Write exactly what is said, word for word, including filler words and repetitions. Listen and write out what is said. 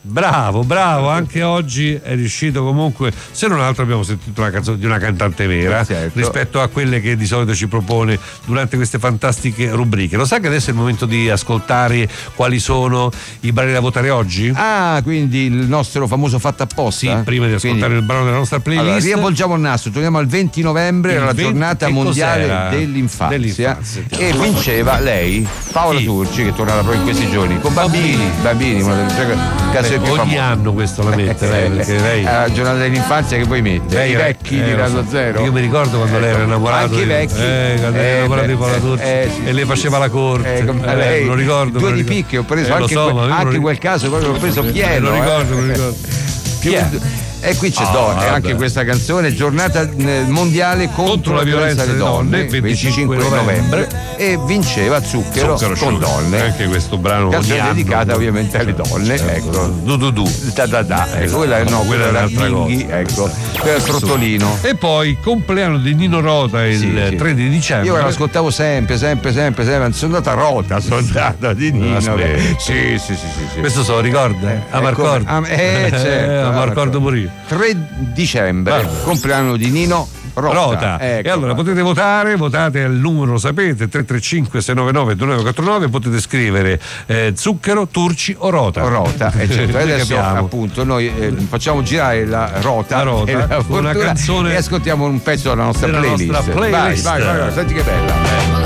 Bravo, bravo, anche oggi è riuscito comunque, se non altro abbiamo sentito una canzone di una cantante vera, certo, rispetto a quelle che di solito ci propone durante queste fantastiche rubriche. Lo sa che adesso è il momento di ascoltare quali sono i brani da votare oggi? Ah, quindi il nostro famoso fatto apposta? Sì, prima di ascoltare quindi il brano della nostra playlist. Allora, riavvolgiamo il nastro, torniamo al venti novembre, la venti giornata mondiale cos'era? dell'infanzia, dell'infanzia e vinceva lei, Paola Sì. Turci, che tornerà proprio in questi giorni, con bambini, bambini, una delle canzoni più ogni famose. anno questo la mette lei, perché lei la giornata dell'infanzia che poi mette lei i era- vecchi eh, di lo Raso so. Zero. Io mi ricordo quando lei era innamorato anche i di- vecchi, eh, quando era Eh, innamorato beh, di Paola Turci, eh, sì. e lei faceva la corte, Eh, come eh, lei, me lo ricordo, due me lo di ricordo. picche ho preso Eh, lo anche, so, que- ma io me lo anche ricordo. quel caso poi l'ho preso Eh, pieno, lo ricordo, eh. me lo ricordo. Più- e qui c'è Ah, Donne, vabbè. anche questa canzone, giornata eh, mondiale contro, Contro la violenza delle donne, venticinque novembre, e vinceva Zucchero, Zucchero con Show. Donne, Anche questo brano canzone ogni anno. dedicata ovviamente alle donne, Certo. ecco. Du du du. Da da da, ecco, Esatto. quella, no, No, quella quella è era un'altra Binghi, cosa. ecco, quella era Trottolino. E poi compleanno di Nino Rota il Sì, sì. tre di dicembre. Io l'ascoltavo sempre, sempre, sempre, sempre. Sono andata a Rota, sono andata di Nino. Aspetta. Sì, sì, sì, sì, sì. Questo se lo ricorda? Eh, a Marcordo. come- ah, eh, certo, a Marcordo pure io. tre dicembre, Vabbè. compleanno di Nino Rota. Rota. Ecco, E allora qua. potete votare, votate al numero, lo sapete, tre tre cinque sei nove nove due nove quattro nove, potete scrivere eh, Zucchero, Turci o Rota. Rota, eh, certo. E Noi adesso capiamo. appunto noi eh, facciamo girare la Rota, La Rota, e la con una fortuna, canzone e ascoltiamo un pezzo della nostra della playlist. nostra Vai, playlist. vai, vai, vai, senti che bella. Eh.